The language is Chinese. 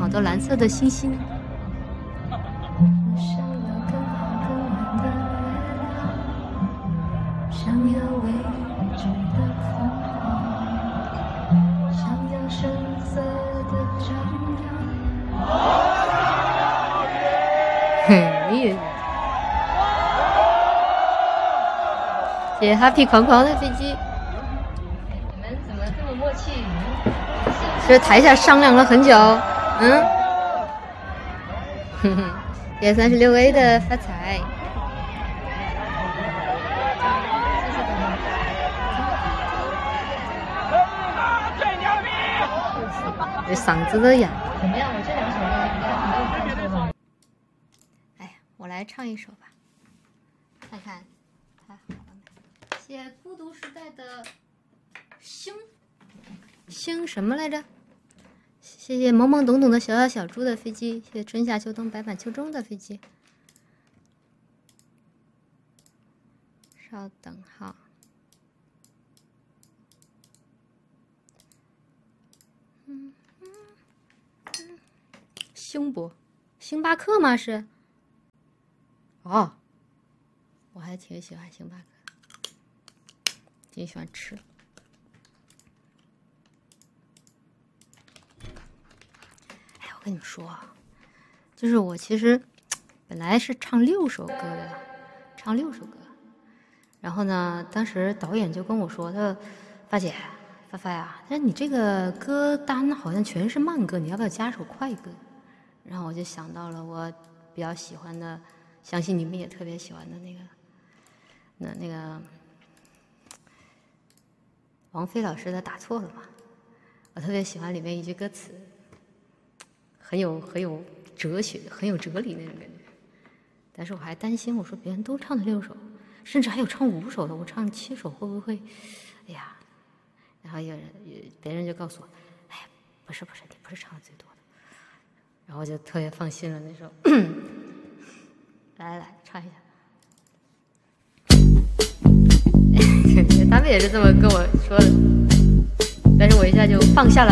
好多蓝色的星星。想要未知的疯狂，想要深色的张扬。嘿，谢谢 Happy 狂狂的飞机。你们怎么这么默契？是台下商量了很久。哼哼，谢谢36A 的发财。这嗓子都哑。怎么样？我这两首歌没有犯错吧？哎呀，我来唱一首吧，看看太好了没？谢孤独时代的星什么来着？谢谢懵懵懂懂的小小小猪的飞机，谢谢春夏秋冬百满秋中的飞机。稍等哈。星巴克吗？是？哦，我还挺喜欢星巴克的，挺喜欢吃。哎，我跟你们说啊，就是我其实本来是唱6首歌的，唱6首歌。然后呢，当时导演就跟我说，他说：“发姐，发呀，他说你这个歌单好像全是慢歌，你要不要加首快歌？”然后我就想到了我比较喜欢的，相信你们也特别喜欢的那个王菲老师的《打错了吗》，我特别喜欢里面一句歌词，很有哲学，很有哲理那种感觉。但是我还担心，我说别人都唱的6首，甚至还有唱5首的，我唱7首会不会？哎呀，然后别人就告诉我，哎，不是，你不是唱的最多的。然后我就特别放心了那首。来唱一下。他们也是这么跟我说的，但是我一下就放下了